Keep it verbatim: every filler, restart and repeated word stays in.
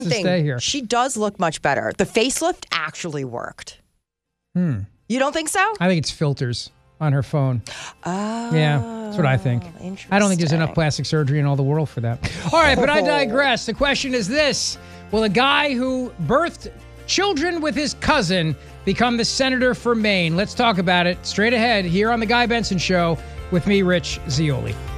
to thing, stay here. She does look much better. The facelift actually worked. Hmm. You don't think so? I think it's filters on her phone. Oh, yeah, that's what I think. I don't think there's enough plastic surgery in all the world for that. All right, but I digress. The question is this. Will a guy who birthed children with his cousin become the senator for Maine? Let's talk about it straight ahead here on The Guy Benson Show with me, Rich Zeoli.